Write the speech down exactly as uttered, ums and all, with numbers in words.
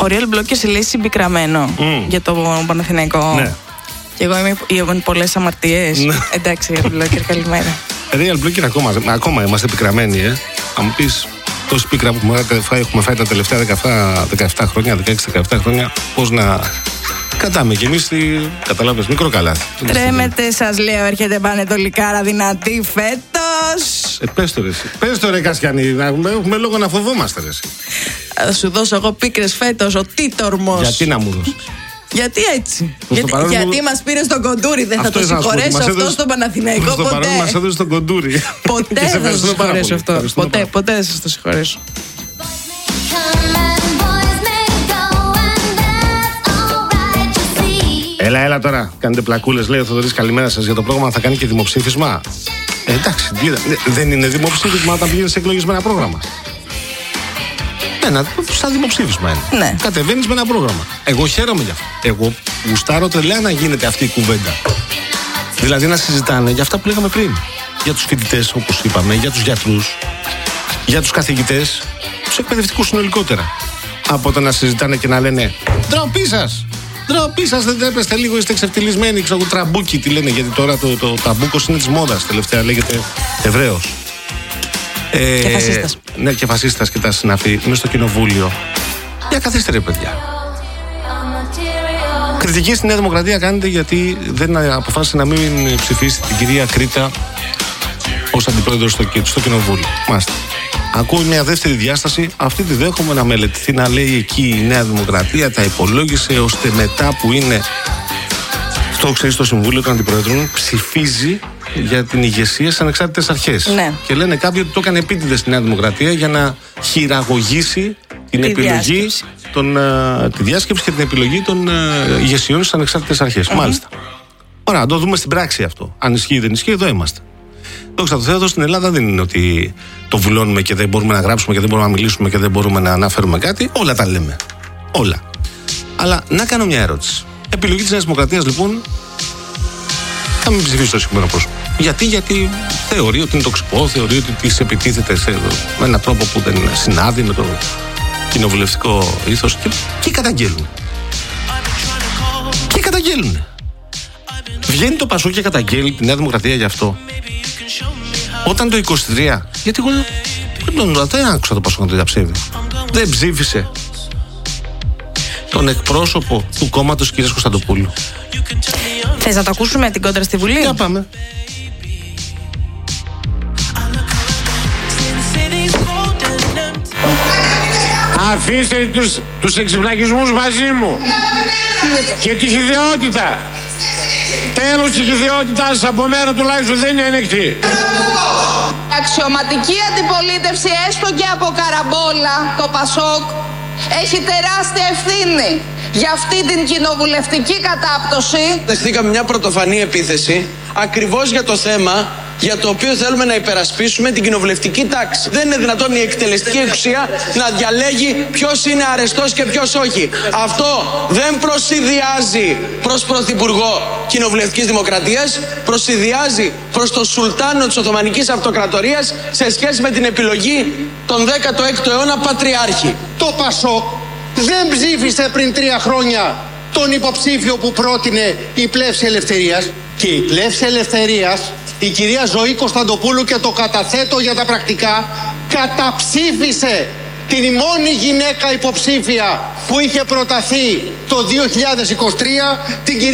Ο Real Blocker σε λέει συμπικραμένο mm. για το Παναθηναϊκό. Ναι. Και εγώ είμαι οι πολλές αμαρτίες. Ναι. Εντάξει, Real Blocker, καλημέρα. Real Blocker, ακόμα, ακόμα είμαστε πικραμένοι, ε. Αν μου πεις τόση πίκρα που έχουμε φάει τα τελευταία δεκαεπτά χρόνια, δεκαέξι δεκαεπτά χρόνια, πώς να κρατάμε κι εμείς, καταλάβες, μικρό καλάθι. Τρέμετε, σας λέω, έρχεται πανετολικάρα δυνατή φέτος. Ε, πες το ρε εσύ. Πες το ρε Κασιανή, έχουμε λόγο να φοβόμαστε ρε εσύ. Θα σου δώσω εγώ πίκρες φέτος, ο Τίτορμος. Γιατί να μου δώσεις? Γιατί έτσι? Γιατί, γιατί μας πήρε στον Κοντούρι, δεν θα το συγχωρέσω αυτό έδωσε... στον Παναθηναϊκό ποτέ. Στο παρόν μας έδωσε στον Κοντούρι. Ποτέ δεν θα το συγχωρέσω αυτό. Ποτέ, ποτέ δεν θα το συγχωρέσω. Έλα, έλα τώρα. Κάνετε πλακούλες, λέει ο Θοδωρής. Καλημέρα σας. Για το πρόγραμμα θα κάνει και δημοψήφισμα. Ε, εντάξει, δεν είναι δημοψήφισμα όταν πηγαίνει σε εκλογές με ένα πρόγραμμα. Ένα, σαν δημοψήφισμα είναι. Ναι. Κατεβαίνεις με ένα πρόγραμμα. Εγώ χαίρομαι γι' αυτό. Εγώ γουστάρω τρελά να γίνεται αυτή η κουβέντα. Δηλαδή να συζητάνε για αυτά που λέγαμε πριν. Για τους φοιτητές, όπως είπαμε, για τους γιατρούς, για τους καθηγητές, τους εκπαιδευτικούς συνολικότερα. Από το να συζητάνε και να λένε ντροπή σας! Ντροπή σας, δεν τρέπεστε λίγο, είστε εξευτυλισμένοι. Ξέρω, τραμπούκι τι λένε, γιατί τώρα το, το, το τραμπούκος είναι της μόδας. Τελευταία λέγεται Εβραίος. Ε, και φασίστας. Ναι, και φασίστας και τα συναφή. Είμαι στο κοινοβούλιο. Για καθίστε ρε παιδιά. Κριτική στη Νέα Δημοκρατία κάνετε γιατί δεν αποφάσισε να μην ψηφίσει την κυρία Κρήτα ως αντιπρόεδρο στο, στο κοινοβούλιο. Μάλιστα. Ακούω μια δεύτερη διάσταση. Αυτή τη δέχομαι να μελετηθεί, να λέει εκεί η Νέα Δημοκρατία, τα υπολόγισε ώστε μετά που είναι στο, ξέρει, στο Συμβούλιο των Αντιπροέδρων ψηφίζει για την ηγεσία στις ανεξάρτητες αρχές. Ναι. Και λένε κάποιοι ότι το έκανε επίτηδες στη Νέα Δημοκρατία για να χειραγωγήσει την τη επιλογή, διάσκεψη. Των, uh, τη διάσκεψη και την επιλογή των uh, ηγεσιών στις ανεξάρτητες αρχές. Mm-hmm. Μάλιστα. Ωραία, να το δούμε στην πράξη αυτό. Αν ισχύει ή δεν ισχύει, εδώ είμαστε. Δόξα τω Θεώ, εδώ στην Ελλάδα δεν είναι ότι το βουλώνουμε και δεν μπορούμε να γράψουμε και δεν μπορούμε να μιλήσουμε και δεν μπορούμε να αναφέρουμε κάτι. Όλα τα λέμε. Όλα. Αλλά να κάνω μια ερώτηση. Επιλογή της Νέας Δημοκρατίας, λοιπόν, θα μην ψηφίσει το συγκεκριμένο πρόσωπο. Γιατί, γιατί θεωρεί ότι είναι τοξικό, θεωρεί ότι της επιτίθεται σε, με έναν τρόπο που δεν συνάδει με το κοινοβουλευτικό ήθος και, και καταγγέλνουν. Και καταγγέλνουν. Βγαίνει το Πασόκ και καταγγέλνει τη Νέα Δημοκρατία γι' αυτό. Όταν το είκοσι τρία, γιατί εγώ δεν άκουσα το Πασόκ να το διαψεύδει. Δεν ψήφισε τον εκπρόσωπο του κόμματος κ. Κωνσταντοπούλου. Θες να το ακούσουμε την κόντρα στη Βουλή? Για πάμε. Αφήστε τους, τους εξυπνακισμούς μαζί μου και τη χυδαιότητα. Τέλος της χυδαιότητας από μέρα τουλάχιστον δεν είναι ανοιχτή. Αξιωματική αντιπολίτευση, έστω και από καραμπόλα, το Πασόκ έχει τεράστια ευθύνη για αυτή την κοινοβουλευτική κατάπτωση. Δεχτήκαμε μια πρωτοφανή επίθεση ακριβώς για το θέμα για το οποίο θέλουμε να υπερασπίσουμε την κοινοβουλευτική τάξη. Δεν είναι δυνατόν η εκτελεστική εξουσία να διαλέγει ποιος είναι αρεστός και ποιος όχι. Αυτό δεν προσηδιάζει προς Πρωθυπουργό Κοινοβουλευτικής Δημοκρατίας, προσηδιάζει προς το Σουλτάνο της Οθωμανικής Αυτοκρατορίας σε σχέση με την επιλογή των δέκατο έκτο αιώνα Πατριάρχη. Το Πασόκ δεν ψήφισε πριν τρία χρόνια τον υποψήφιο που πρότεινε η Πλεύση Ελευθερίας, και η Πλεύση Ελευθερίας, η κυρία Ζωή Κωνσταντοπούλου, και το καταθέτω για τα πρακτικά, καταψήφισε την μόνη γυναίκα υποψήφια που είχε προταθεί το δύο χιλιάδες είκοσι τρία, την κυρία